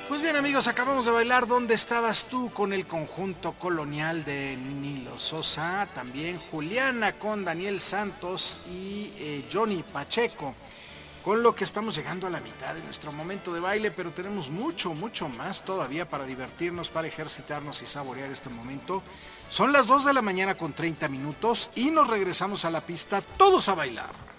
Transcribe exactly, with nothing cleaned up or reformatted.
Pues bien, amigos, acabamos de bailar ¿Dónde estabas tú? Con el conjunto colonial de Nilo Sosa, también Juliana con Daniel Santos y eh, Johnny Pacheco. Con lo que estamos llegando a la mitad de nuestro momento de baile, pero tenemos mucho, mucho más todavía para divertirnos, para ejercitarnos y saborear este momento. Son las dos de la mañana con treinta minutos y nos regresamos a la pista todos a bailar.